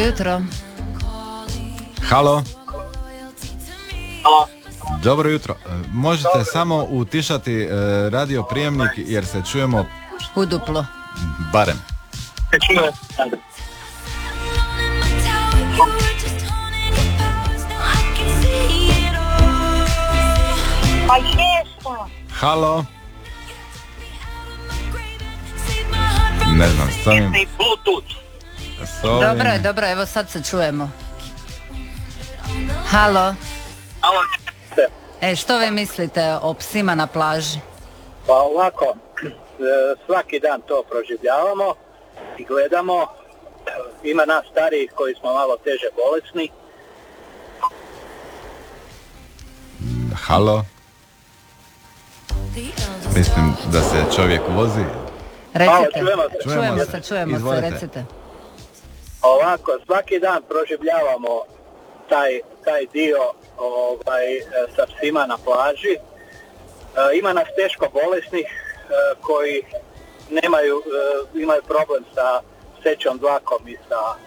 jutro. Halo. Halo. Dobro jutro. Možete samo utišati radio prijemnik jer se čujemo U duplo. barem. Pa jesam. Halo. Ne znam, s ovim... Bluetooth. Dobro, evo sad se čujemo. Halo. Halo. Što vi mislite o psima na plaži? Pa ovako, svaki dan to proživljavamo i gledamo. Ima nas starijih koji smo malo teže bolesni. Halo. Mislim da se čovjek vozi. Recite. Čujemo se, Izvolite. recite. Ovako, svaki dan proživljavamo taj dio sa psima na plaži. Ima nas teško bolesnih koji imaju problem sa psećom dlakom i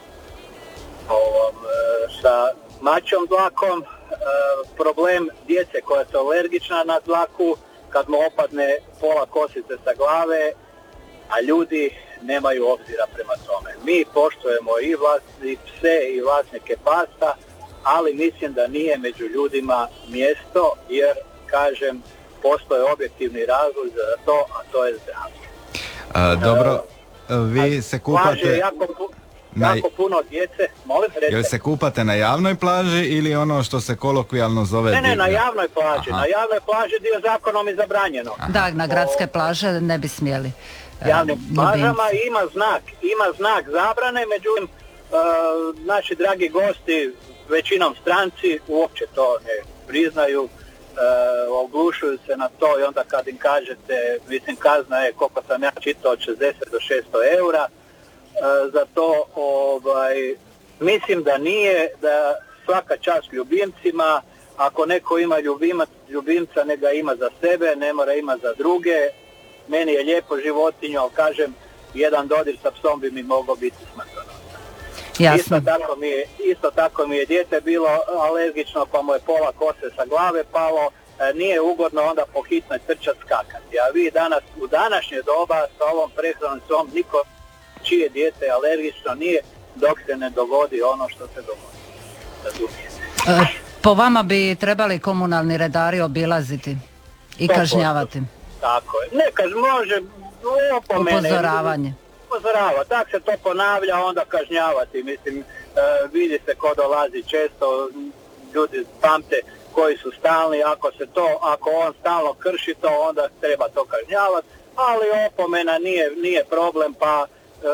sa mačjom dlakom. Problem djece koja su alergična na dlaku, kad mu opadne pola kosice sa glave, a ljudi nemaju obzira prema tome. Mi poštujemo i pse i vlasnike pasa, ali mislim da nije među ljudima mjesto, jer, kažem, postoje objektivni razlog za to, a to je zdravlje. Dobro, vi se kupate... Plaže jako puno djece, molim, recite. Jel se kupate na javnoj plaži ili ono što se kolokvijalno zove Ne, divlja? na javnoj plaži. Aha. Na javnoj plaži dio zakonom je zabranjeno. Da, na gradske plaže ne bi smjeli. Javnim plažama ljubimci. ima znak zabrane, međutim, naši dragi gosti, većinom stranci, uopće to ne priznaju, oglušuju se na to i onda kad im kažete, mislim, kazna je, koliko sam ja čitao, od 60 do 600 eura, za to, mislim da nije, da svaka čast ljubimcima, ako neko ima ljubimca, ne ga ima za sebe, ne mora ima za druge. Meni je lijepo životinju, ali kažem, jedan dodir sa psom bi mi mogao biti smrtonosan. Jasno. Isto tako mi je dijete bilo alergično, pa mu je pola kose sa glave palo. Nije ugodno onda po hitnoj trčat skakati. A vi danas, u današnje doba, sa ovom prehranom svom, niko čije dijete alergično nije, dok se ne dogodi ono što se dogodi. Razumijete? Po vama bi trebali komunalni redari obilaziti i 100%. kažnjavati. Tako je. Neka može opomene. Upozoravanje. Upozorava. Tak se to ponavlja, onda kažnjavati. Mislim, vidi se ko dolazi često, ljudi pamte koji su stalni, ako on stalno krši to, onda treba to kažnjavati, ali opomena nije problem, pa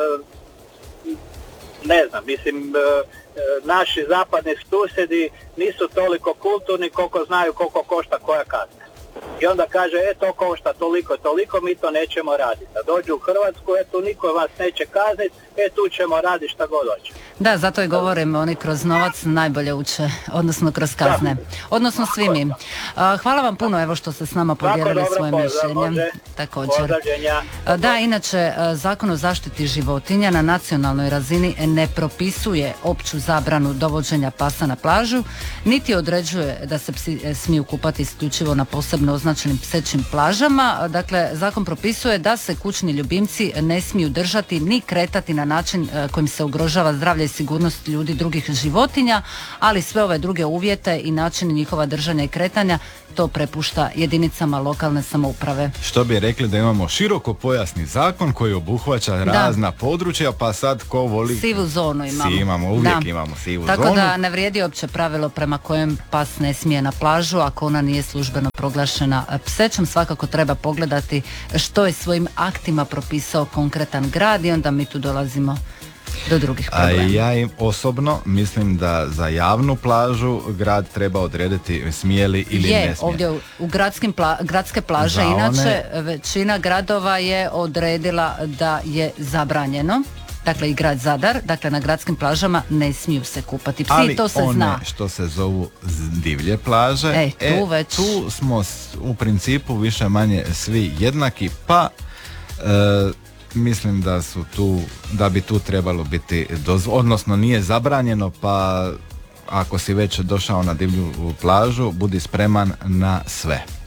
ne znam, mislim, naši zapadni susjedi nisu toliko kulturni koliko znaju koliko košta koja kazna. I onda kaže, to košta toliko, mi to nećemo raditi. A dođu u Hrvatsku, tu niko vas neće kazniti, tu ćemo raditi šta god hoće. Da, zato i govorim, oni kroz novac najbolje uče, odnosno kroz kazne. Odnosno svi mi. Hvala vam puno, evo, što ste s nama podijelili svoje mišljenje. Također. Da, inače, Zakon o zaštiti životinja na nacionalnoj razini ne propisuje opću zabranu dovođenja pasa na plažu, niti određuje da se psi smiju kupati isključivo na posebno označenim psećim plažama. Dakle, zakon propisuje da se kućni ljubimci ne smiju držati ni kretati na način kojim se ugrožava zdravlje i sigurnost ljudi, drugih životinja, ali sve ove druge uvjete i načini njihova držanja i kretanja to prepušta jedinicama lokalne samouprave. Što bi rekli da imamo široko pojasni zakon koji obuhvaća razna područja, pa sad ko voli... Sivu zonu imamo. Imamo sivu Tako zonu. Tako da ne vrijedi opće pravilo prema kojem pas ne smije na plažu ako ona nije službeno proglašena psećom. Svakako treba pogledati što je svojim aktima propisao konkretan grad i onda mi tu dolazimo do drugih problema. Ja im osobno mislim da za javnu plažu grad treba odrediti smije li ili ne smije. Ovdje u gradske plaže inače većina gradova je odredila da je zabranjeno. Dakle i grad Zadar, dakle na gradskim plažama ne smiju se kupati psi, ali to se zna. Ali one što se zovu divlje plaže, tu smo u principu više manje svi jednaki, pa mislim da bi tu trebalo biti odnosno nije zabranjeno, pa ako si već došao na divlju plažu, budi spreman na sve.